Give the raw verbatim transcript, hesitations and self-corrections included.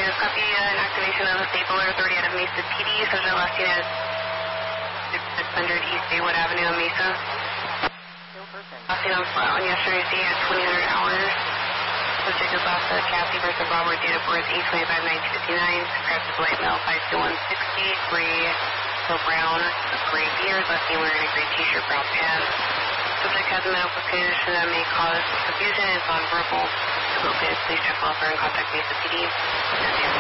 Yes, copy uh, an activation of the State Buller Authority out of Mesa P D, subject last seen at six hundred East Baywood Avenue in Mesa. Last seen on flat on yesterday's date at twenty hundred hours. Subject is last uh, Kathy versus Robert, date of birth eight twenty-five nineteen fifty-nine. Subscribed to light male five two one sixty, gray, so brown, gray beard, left knee wearing a gray t-shirt, brown pants. Subject has a medical condition that may cause confusion and is nonverbal. So please check welfare and contact Mesa P D.